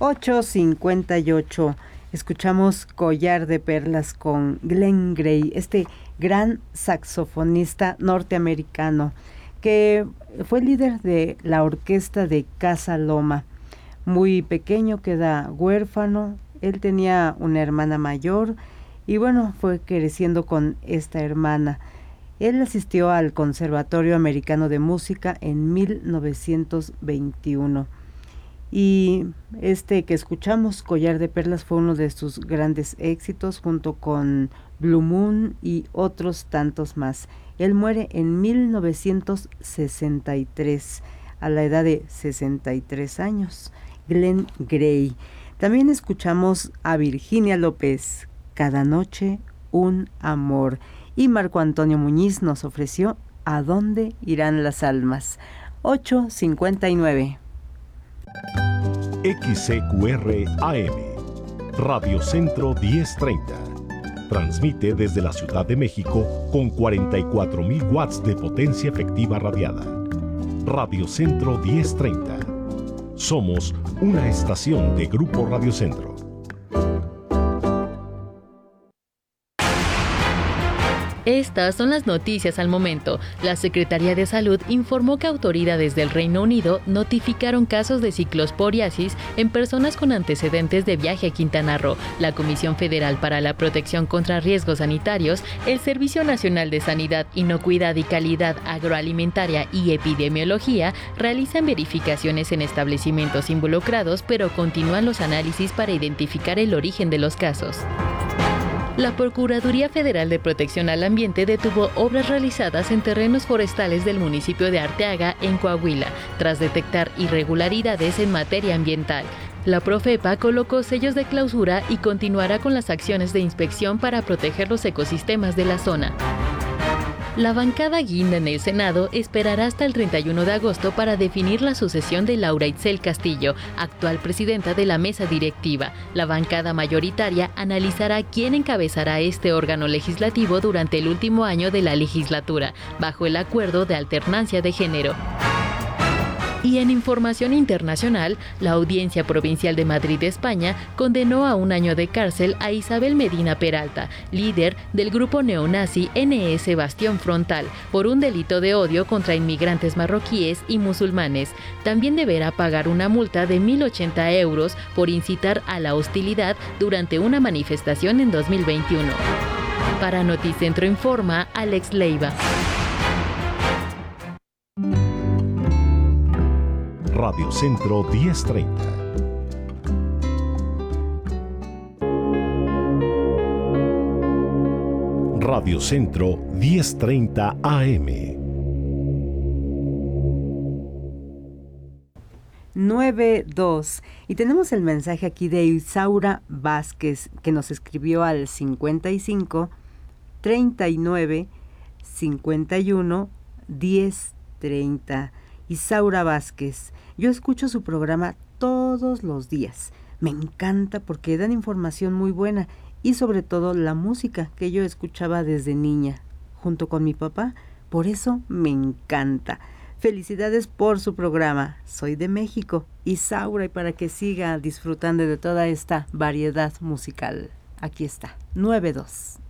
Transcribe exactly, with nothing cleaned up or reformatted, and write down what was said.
ocho cincuenta y ocho. Escuchamos Collar de Perlas con Glenn Gray, este gran saxofonista norteamericano que fue líder de la orquesta de Casa Loma. Muy pequeño, queda huérfano. Él tenía una hermana mayor y bueno, fue creciendo con esta hermana. Él asistió al Conservatorio Americano de Música en mil novecientos veintiuno. Y este que escuchamos, Collar de Perlas, fue uno de sus grandes éxitos junto con Blue Moon y otros tantos más. Él muere en mil novecientos sesenta y tres, a la edad de sesenta y tres años. Glenn Gray. También escuchamos a Virginia López, Cada noche un amor. Y Marco Antonio Muñiz nos ofreció ¿A dónde irán las almas? ocho cincuenta y nueve. X C Q R A M, Radio Centro diez treinta. Transmite desde la Ciudad de México con cuarenta y cuatro mil watts de potencia efectiva radiada. Radio Centro diez treinta. Somos una estación de Grupo Radio Centro. Estas son las noticias al momento. La Secretaría de Salud informó que autoridades del Reino Unido notificaron casos de ciclosporiasis en personas con antecedentes de viaje a Quintana Roo. La Comisión Federal para la Protección contra Riesgos Sanitarios, el Servicio Nacional de Sanidad, Inocuidad y Calidad Agroalimentaria y Epidemiología realizan verificaciones en establecimientos involucrados, pero continúan los análisis para identificar el origen de los casos. La Procuraduría Federal de Protección al Ambiente detuvo obras realizadas en terrenos forestales del municipio de Arteaga, en Coahuila, tras detectar irregularidades en materia ambiental. La Profepa colocó sellos de clausura y continuará con las acciones de inspección para proteger los ecosistemas de la zona. La bancada guinda en el Senado esperará hasta el treinta y uno de agosto para definir la sucesión de Laura Itzel Castillo, actual presidenta de la mesa directiva. La bancada mayoritaria analizará quién encabezará este órgano legislativo durante el último año de la legislatura, bajo el acuerdo de alternancia de género. Y en información internacional, la Audiencia Provincial de Madrid, España, condenó a un año de cárcel a Isabel Medina Peralta, líder del grupo neonazi N S Bastión Frontal, por un delito de odio contra inmigrantes marroquíes y musulmanes. También deberá pagar una multa de mil ochenta euros por incitar a la hostilidad durante una manifestación en dos mil veintiuno. Para Noticentro Informa, Alex Leiva. Radio Centro diez treinta. Radio Centro diez treinta A M. nueve dos. Y tenemos el mensaje aquí de Isaura Vázquez, que nos escribió al cincuenta y cinco, treinta y nueve, cincuenta y uno, diez treinta. Isaura Vázquez, yo escucho su programa todos los días. Me encanta porque dan información muy buena y sobre todo la música que yo escuchaba desde niña, junto con mi papá. Por eso me encanta. Felicidades por su programa. Soy de México, Isaura, y para que siga disfrutando de toda esta variedad musical. Aquí está, nueve dos.